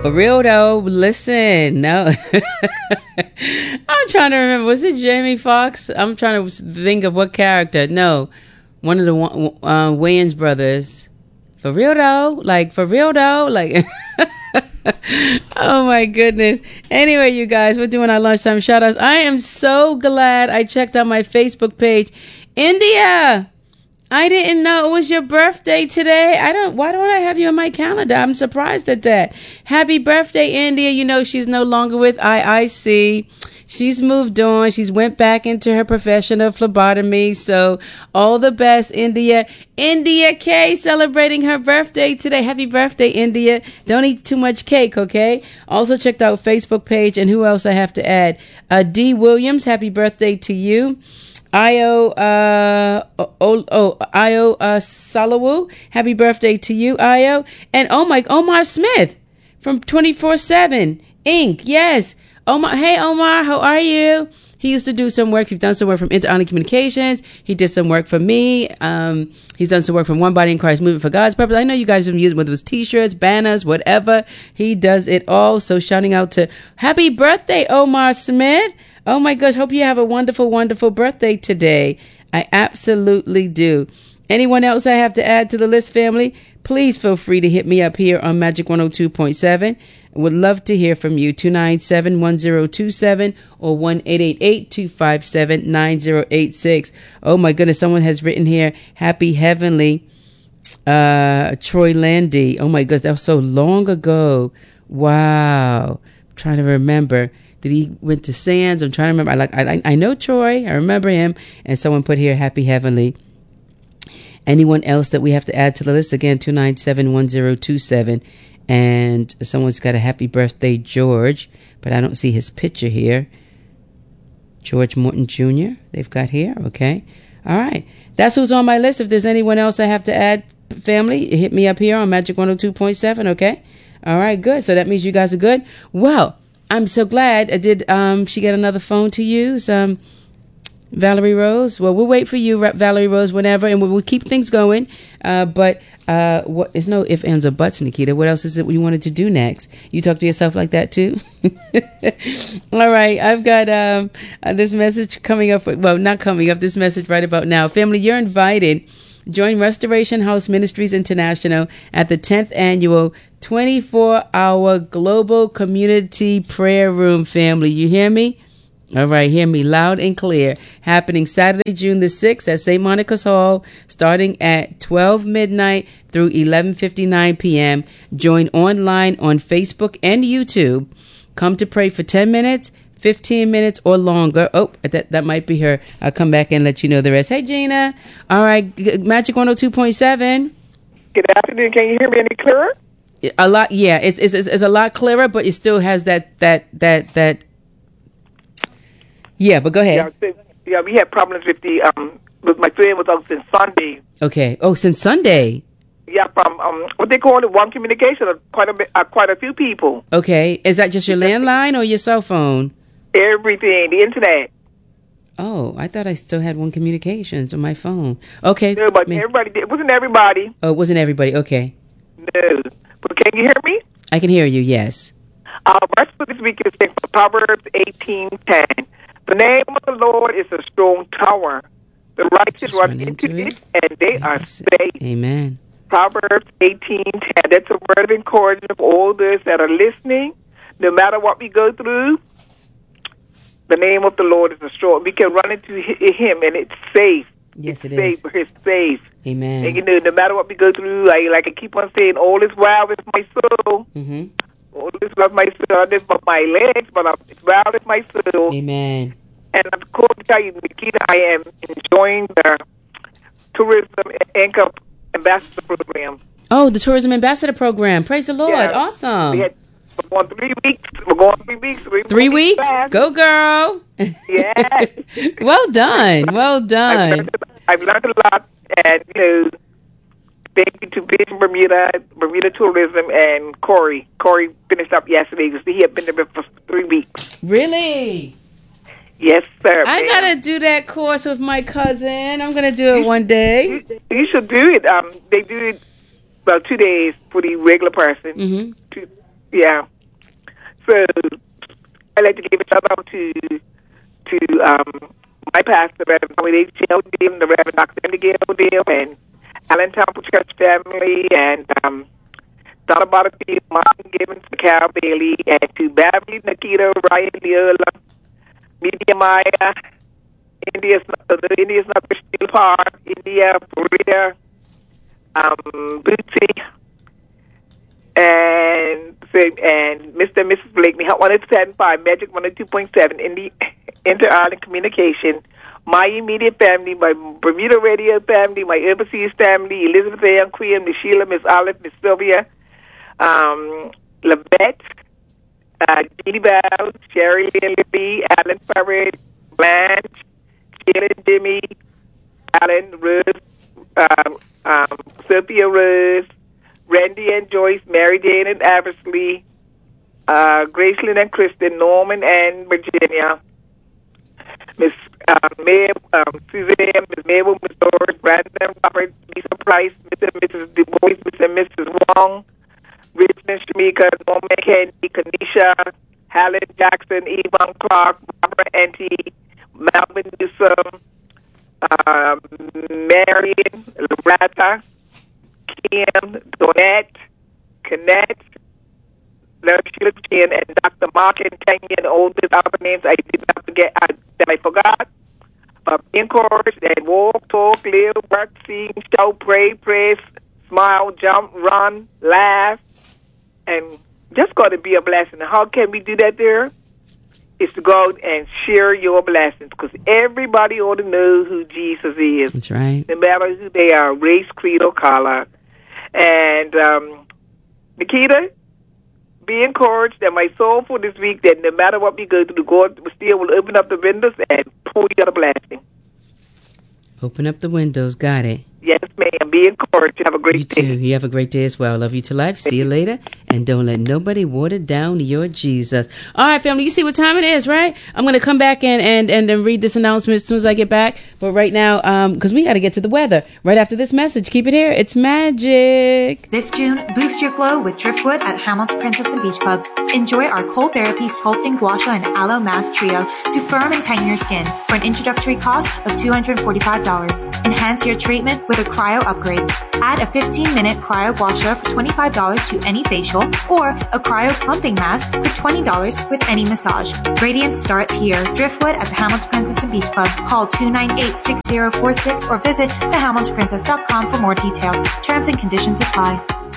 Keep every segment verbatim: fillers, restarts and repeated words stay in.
For real though, listen, no. I'm trying to remember. Was it Jamie Foxx? I'm trying to think of what character. No, one of the uh, Wayans brothers. For real though, like for real though, like. Oh my goodness. Anyway, you guys, we're doing our lunchtime shout outs. I am so glad I checked out my Facebook page. India, I didn't know it was your birthday today. I don't, why don't I have you on my calendar? I'm surprised at that. Happy birthday, India. You know, she's no longer with I I C. She's moved on. She's went back into her profession of phlebotomy. So all the best, India. India K celebrating her birthday today. Happy birthday, India. Don't eat too much cake, okay? Also checked out Facebook page. And who else I have to add? Uh, D. Williams, happy birthday to you. Io, uh, oh, oh, Io, uh, Salawu, happy birthday to you, Io. And oh my, Omar Smith from twenty-four seven Incorporated. Yes. Omar, hey Omar, how are you? He used to do some work. He's done some work from Inter-Island Communications. He did some work for me. Um, he's done some work from One Body in Christ Movement for God's Purpose. I know you guys have been using whether it was t-shirts, banners, whatever. He does it all. So shouting out to happy birthday, Omar Smith. Oh my gosh. Hope you have a wonderful, wonderful birthday today. I absolutely do. Anyone else I have to add to the list, family? Please feel free to hit me up here on Magic one oh two point seven. I would love to hear from you. two nine seven, one oh two seven or one eight eight eight, two five seven, nine oh eight six. Oh my goodness. Someone has written here, Happy Heavenly, uh, Troy Landy. Oh my goodness. That was so long ago. Wow. I'm trying to remember. Did he went to Sands? I'm trying to remember. I like, I, I know Troy. I remember him. And someone put here, Happy Heavenly. Anyone else that we have to add to the list? Again, two nine seven, one oh two seven. And someone's got a happy birthday, George, but I don't see his picture here. George Morton Junior They've got here. Okay. All right. That's who's on my list. If there's anyone else I have to add, family, hit me up here on Magic one oh two point seven. Okay. All right. Good. So that means you guys are good. Well, I'm so glad. I did um, she get another phone to use? Um, Valerie Rose. Well, we'll wait for you, Valerie Rose, whenever, and we'll, we'll keep things going. Uh, but uh, what? There's no ifs, ands, or buts, Nikita. What else is it you wanted to do next? You talk to yourself like that too? All right. I've got um, uh, this message coming up. Well, not coming up. This message right about now. Family, you're invited. Join Restoration House Ministries International at the tenth annual twenty-four hour Global Community Prayer Room, family. You hear me? All right, hear me loud and clear. Happening Saturday, June the sixth at Saint Monica's Hall, starting at twelve midnight through eleven fifty-nine p.m. Join online on Facebook and YouTube. Come to pray for ten minutes, fifteen minutes, or longer. Oh, that, that might be her. I'll come back and let you know the rest. Hey, Gina. All right, Magic one oh two point seven. Good afternoon. Can you hear me any clearer? A lot, yeah. It's it's, it's a lot clearer, but it still has that, that, that, that. Yeah, but go ahead. Yeah, yeah, we had problems with the um with my friend was out since Sunday. Okay. Oh, since Sunday. Yeah, from um what they call it, One Communication. Uh, quite a bit, uh, quite a few people. Okay. Is that just your landline or your cell phone? Everything, the internet. Oh, I thought I still had One Communications on my phone. Okay. No, but Man. everybody did. It wasn't everybody. Oh, it wasn't everybody. Okay. No, but can you hear me? I can hear you. Yes. Our verse for this week is from Proverbs eighteen ten. The name of the Lord is a strong tower. The righteous run into it, it, and they are safe. Amen. Proverbs eighteen ten. That's a word of encouragement for all those that are listening. No matter what we go through, the name of the Lord is a strong. We can run into Him, and it's safe. Yes, it's it safe. is. It's safe. Amen. And you know, no matter what we go through, I like I keep on saying, all is well with my soul. Mm-hmm. All is well with my soul. I live with my legs, but I'm well with my soul. Amen. And of course, to tell you, Nikita, I am enjoying the Tourism Income Ambassador Program. Oh, the Tourism Ambassador Program. Praise the Lord. Yeah. Awesome. We had, we're going three weeks. We're going three weeks. Three, three weeks? weeks? Go, girl. Yeah. Well done. Well done. I've learned, I've learned a lot. And, you know, thank you to Vision Bermuda, Bermuda Tourism, and Corey. Corey finished up yesterday. He had been there for three weeks. Really? Yes, sir. I got to do that course with my cousin. I'm going to do it you, one day. You, you should do it. Um, They do it, well, two days for the regular person. Mm-hmm. Two, Yeah. So I'd like to give a shout out to to um, my pastor, Reverend Tommy H. Dale, the Reverend Doctor Abigail Dale, and Allen Temple Church family, and um, Donna Barty, Martin Gibbons, Carol Bailey, and to Beverly, Nikita, Ryan, Leola, Media Maya, India's the India's not Steel Park, India, Korea, um, Bootsy, and and Mister and Missus Blakeney, Hot one oh seven five, Magic one oh two point seven, in the Inter-Island Communication, my immediate family, my Bermuda Radio family, my overseas family, Elizabeth A. Queen, Miss Sheila, Miss Olive, Miss Sylvia, um, Lavette, uh, Jeannie Bell, Sherry Lily, Alan Farrell, Blanche, Sheila Jimmy, Alan Rose, um, um, Sophia Rose, Randy and Joyce, Mary Jane and Eversley, uh, Gracelyn and Kristen, Norman and Virginia, Miss uh, May, um, Suzanne, Miss Mabel, Miss Doris, Brandon, Robert, Lisa Price, Mister and Missus Du Bois, Mister and Missus Wong, Richard and Shamika, Norman Candy, Kanisha, Helen Jackson, Yvonne Clark, Barbara Enty, Melvin Newsom, um, Marion, Loretta, Kim, Donette, Kenneth, Sheila Chin, and Doctor Mark and Kenya, and all these other names I did not forget, I, that I forgot. But be encouraged and walk, talk, live, work, sing, shout, pray, praise, smile, jump, run, laugh, and just got to be a blessing. How can we do that there? Is to go out and share your blessings, because everybody ought to know who Jesus is. That's right. No matter who they are, race, creed, or color. And um, Nikita, be encouraged that my soul for this week, that no matter what we go through, God still will open up the windows and pour you out a blessing. Open up the windows. Got it. Yes, ma'am. Be encouraged. Have a great you day. You too. You have a great day as well. Love you to life. See you later. And don't let nobody water down your Jesus. All right, family. You see what time it is, right? I'm going to come back and, and, and, and read this announcement as soon as I get back. But right now, um, because we got to get to the weather right after this message. Keep it here. It's magic. This June, boost your glow with Driftwood at Hamilton Princess and Beach Club. Enjoy our cold therapy, sculpting, gua sha, and aloe mask trio to firm and tighten your skin for an introductory cost of two hundred forty-five dollars. Enhance your treatment with a cryo upgrades. Add a fifteen minute cryo gua sha for twenty-five dollars to any facial, or a cryo plumping mask for twenty dollars with any massage. Radiance starts here. Driftwood at the Hamilton Princess and Beach Club. Call two nine eight, six zero four six or visit the hamilton princess dot com for more details. Terms and conditions apply.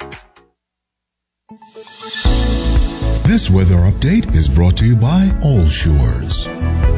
This weather update is brought to you by All Shores.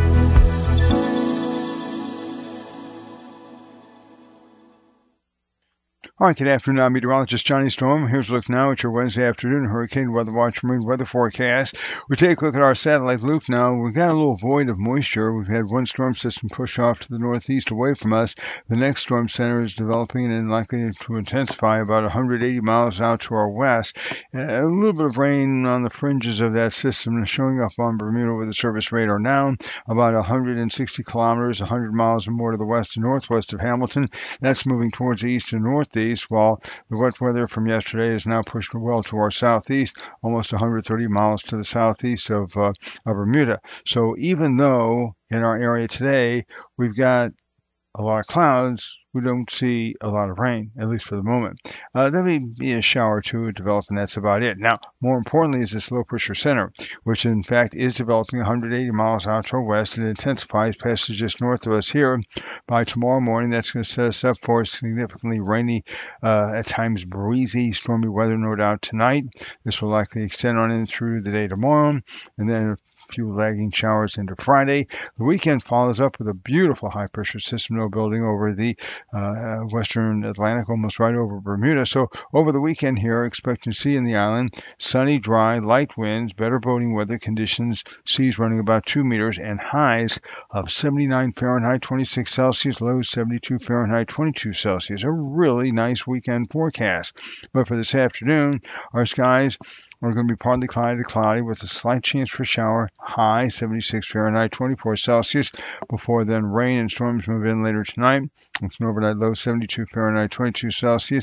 All right, good afternoon. I'm meteorologist Johnny Storm. Here's a look now at your Wednesday afternoon Hurricane Weather Watch Marine Weather Forecast. We take a look at our satellite loop now. We've got a little void of moisture. We've had one storm system push off to the northeast away from us. The next storm center is developing and likely to intensify about one hundred eighty miles out to our west. A little bit of rain on the fringes of that system showing up on Bermuda with the surface radar now, about one hundred sixty kilometers, one hundred miles or more to the west and northwest of Hamilton. That's moving towards the east and northeast, while the wet weather from yesterday is now pushed well to our southeast, almost one hundred thirty miles to the southeast of, uh, of Bermuda. So even though in our area today we've got a lot of clouds, we don't see a lot of rain, at least for the moment. Uh, there may be a shower or two develop, and that's about it. Now, more importantly is this low pressure center, which in fact is developing one hundred eighty miles out to our west and intensifies past just north of us here. By tomorrow morning, that's going to set us up for significantly rainy, uh, at times breezy, stormy weather, no doubt tonight. This will likely extend on in through the day tomorrow, and then few lagging showers into Friday. The weekend follows up with a beautiful high-pressure system now building over the uh, western Atlantic, almost right over Bermuda. So over the weekend here, expecting to see in the island sunny, dry, light winds, better boating weather conditions, seas running about two meters, and highs of seventy-nine Fahrenheit, twenty-six Celsius, lows seventy-two Fahrenheit, twenty-two Celsius. A really nice weekend forecast. But for this afternoon, our skies are going to be partly cloudy to cloudy with a slight chance for shower, high seventy-six Fahrenheit, twenty-four Celsius. Before then, rain and storms move in later tonight. It's an overnight low seventy-two Fahrenheit, twenty-two Celsius.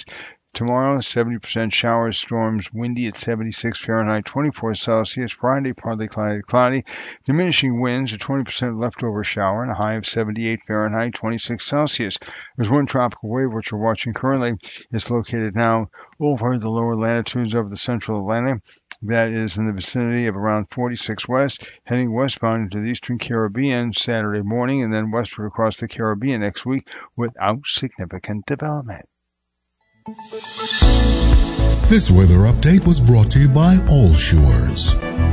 Tomorrow, seventy percent showers, storms, windy at seventy-six Fahrenheit, twenty-four Celsius. Friday, partly cloudy, cloudy, diminishing winds, a twenty percent leftover shower, and a high of seventy-eight Fahrenheit, twenty-six Celsius. There's one tropical wave, which we're watching currently. It's located now over the lower latitudes of the central Atlantic. That is in the vicinity of around forty-six west, heading westbound into the eastern Caribbean Saturday morning, and then westward across the Caribbean next week without significant development. This weather update was brought to you by All Shores.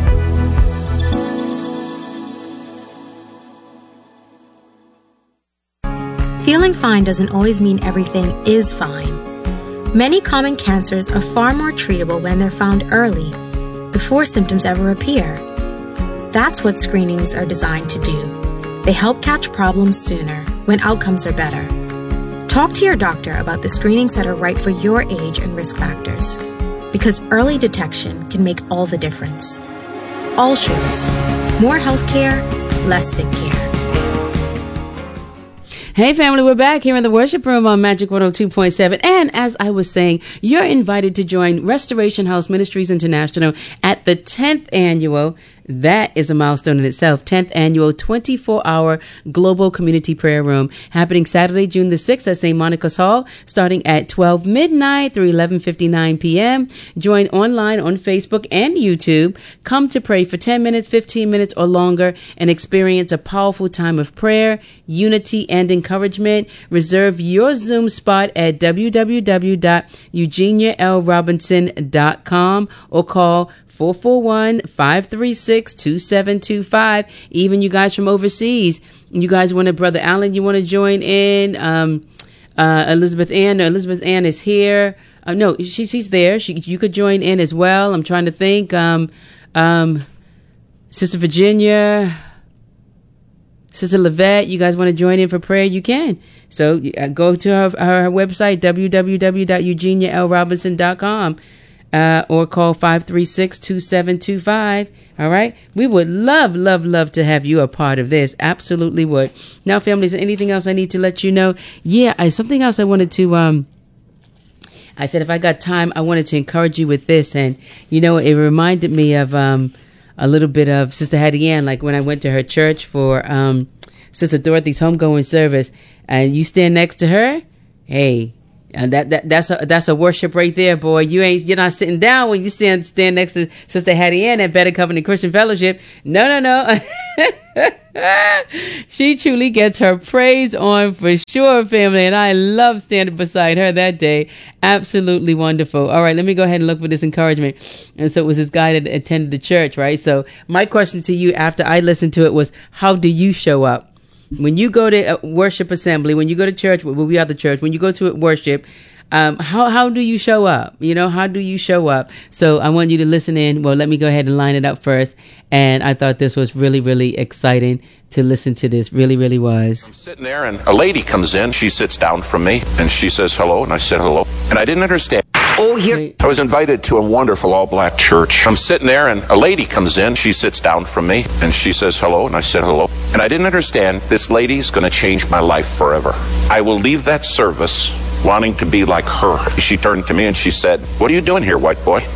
Feeling fine doesn't always mean everything is fine. Many common cancers are far more treatable when they're found early, before symptoms ever appear. That's what screenings are designed to do. They help catch problems sooner, when outcomes are better. Talk to your doctor about the screenings that are right for your age and risk factors, because early detection can make all the difference. All Shores. More health care, less sick care. Hey family, we're back here in the worship room on Magic one oh two point seven. And as I was saying, you're invited to join Restoration House Ministries International at the tenth annual. That is a milestone in itself. tenth annual twenty-four hour global community prayer room happening Saturday, June the sixth at Saint Monica's Hall, starting at twelve midnight through eleven fifty-nine p.m. Join online on Facebook and YouTube. Come to pray for ten minutes, fifteen minutes or longer and experience a powerful time of prayer, unity and encouragement. Reserve your Zoom spot at w w w dot eugenia l robinson dot com or call four four one, five three six, two seven two five. Even you guys from overseas, you guys want to, Brother Allen, you want to join in? Um, uh, Elizabeth Ann, no, Elizabeth Ann is here. Uh, no, she, she's there. She, you could join in as well. I'm trying to think. Um, um, Sister Virginia, Sister Levette, you guys want to join in for prayer? You can. So uh, go to her, her website, w w w dot eugenia l robinson dot com. Uh, or call five three six, two seven two five. All right. We would love, love, love to have you a part of this. Absolutely would. Now, families, anything else I need to let you know? Yeah, I, something else I wanted to, um, I said, if I got time, I wanted to encourage you with this. And, you know, it reminded me of, um, a little bit of Sister Hattie Ann, like when I went to her church for, um, Sister Dorothy's homegoing service, and you stand next to her. Hey, And that, that that's a that's a worship right there, boy. You ain't you're not sitting down when you stand stand next to Sister Hattie Ann at Better Covenant Christian Fellowship. No, no, no. She truly gets her praise on for sure, family. And I love standing beside her that day. Absolutely wonderful. All right, let me go ahead and look for this encouragement. And so it was this guy that attended the church, right? So my question to you after I listened to it was, how do you show up? When you go to a worship assembly, when you go to church, well, we are the church, when you go to worship, um, how, how do you show up? You know, how do you show up? So I want you to listen in. Well, let me go ahead and line it up first. And I thought this was really, really exciting to listen to this. Really, really was. I'm sitting there and a lady comes in. She sits down from me and she says hello. And I said hello. And I didn't understand. Oh, here. I was invited to a wonderful all-black church. I'm sitting there, and a lady comes in. She sits down from me, and she says hello, and I said hello. And I didn't understand, this lady's going to change my life forever. I will leave that service wanting to be like her. She turned to me, and she said, "What are you doing here, white boy?"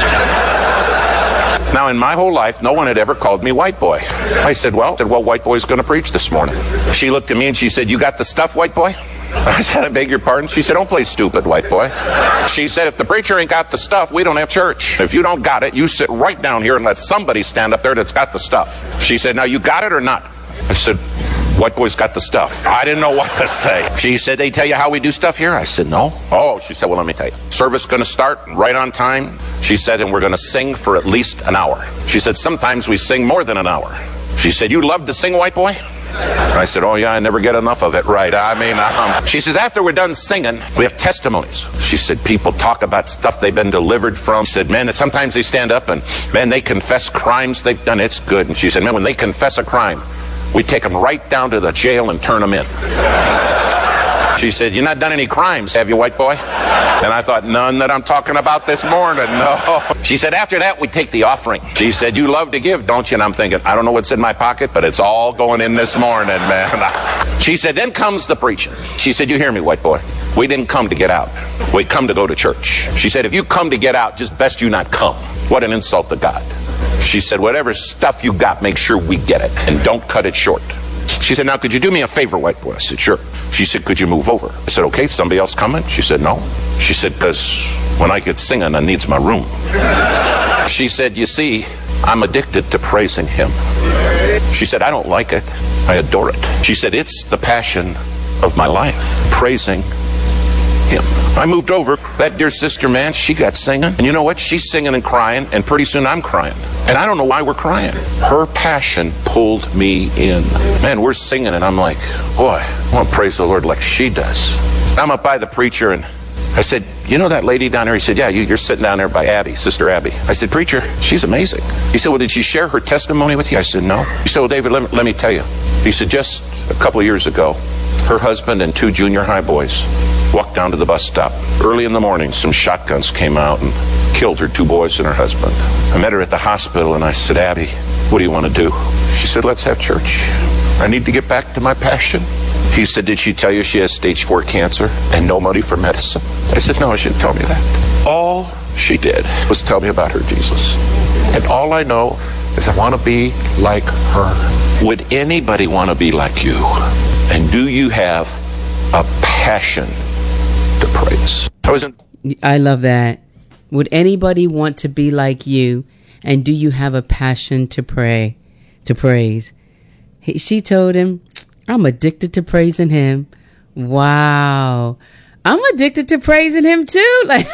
Now, in my whole life, no one had ever called me white boy. I said, well, I said, well, white boy's going to preach this morning. She looked at me, and she said, "You got the stuff, white boy?" I said, "I beg your pardon?" She said, "Don't play stupid, white boy." She said, "If the preacher ain't got the stuff, we don't have church. If you don't got it, you sit right down here and let somebody stand up there that's got the stuff." She said, "Now, you got it or not?" I said, "White boy's got the stuff." I didn't know what to say. She said, "They tell you how we do stuff here?" I said, "No." Oh, she said, "Well, let me tell you. Service going to start right on time." She said, "And we're going to sing for at least an hour." She said, "Sometimes we sing more than an hour." She said, "You love to sing, white boy?" I said, "Oh, yeah, I never get enough of it." Right. I mean, um, she says, "After we're done singing, we have testimonies." She said, "People talk about stuff they've been delivered from." She said, "Man, sometimes they stand up and, man, they confess crimes they've done. It's good." And she said, "Man, when they confess a crime, we take them right down to the jail and turn them in." She said, "You've not done any crimes, have you, white boy?" And I thought, none that I'm talking about this morning, no. She said, "After that, we take the offering." She said, "You love to give, don't you?" And I'm thinking, I don't know what's in my pocket, but it's all going in this morning, man. She said, "Then comes the preaching." She said, "You hear me, white boy? We didn't come to get out. We come to go to church." She said, "If you come to get out, just best you not come." What an insult to God. She said, "Whatever stuff you got, make sure we get it, and don't cut it short." She said, "Now, could you do me a favor, white boy?" I said, "Sure." She said, "Could you move over?" I said, "Okay, somebody else coming?" She said, "No." She said, "Because when I get singing, I needs my room." She said, "You see, I'm addicted to praising him." She said, "I don't like it. I adore it." She said, "It's the passion of my life, praising him." I moved over. That dear sister, man, she got singing. And you know what? She's singing and crying, and pretty soon I'm crying. And I don't know why we're crying. Her passion pulled me in. Man, we're singing, and I'm like, boy, I want to praise the Lord like she does. I'm up by the preacher, and I said, "You know that lady down there?" He said, "Yeah, you, you're sitting down there by Abby, Sister Abby." I said, "Preacher, she's amazing." He said, "Well, did she share her testimony with you?" I said, "No." He said, "Well, David, let me, let me tell you." He said, "Just a couple of years ago, her husband and two junior high boys walked down to the bus stop. Early in the morning, some shotguns came out and killed her two boys and her husband. I met her at the hospital, and I said, 'Abby, what do you want to do?' She said, 'Let's have church. I need to get back to my passion.'" He said, "Did she tell you she has stage four cancer and no money for medicine?" I said, "No, she didn't tell me that. All she did was tell me about her Jesus. And all I know is I want to be like her." Would anybody want to be like you? And do you have a passion to praise? I was in- I love that. Would anybody want to be like you? And do you have a passion to pray, to praise? He, she told him, "I'm addicted to praising him." Wow. I'm addicted to praising him too. Like,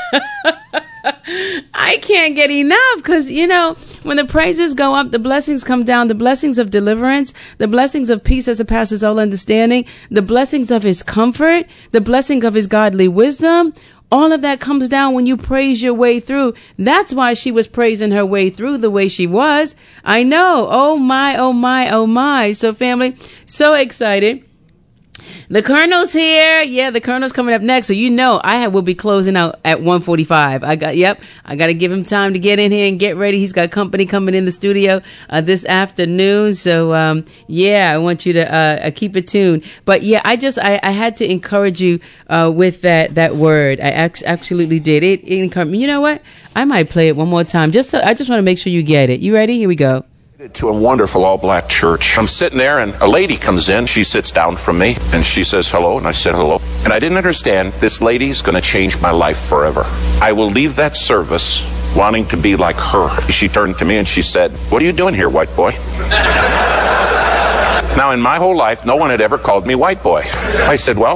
I can't get enough, because, you know, when the praises go up, the blessings come down, the blessings of deliverance, the blessings of peace as it passes all understanding, the blessings of his comfort, the blessing of his godly wisdom. All of that comes down when you praise your way through. That's why she was praising her way through the way she was. I know. Oh my, oh my, oh my. So family, so excited. The Colonel's here. Yeah, the Colonel's coming up next. So you know I have, will be closing out at one forty-five. I got, yep, I got to give him time to get in here and get ready. He's got company coming in the studio uh, this afternoon. So um, yeah, I want you to uh, keep it tuned. But yeah, I just, I, I had to encourage you uh, with that that word. I ac- absolutely did. It, it encouraged me. You know what? I might play it one more time. Just so, I just want to make sure you get it. You ready? Here we go. To a wonderful all-black church. I'm sitting there, and a lady comes in. She sits down from me, and she says hello, and I said hello. And I didn't understand, this lady's going to change my life forever. I will leave that service wanting to be like her. She turned to me, and she said, "What are you doing here, white boy?" Now, in my whole life, no one had ever called me white boy. I said, "Well,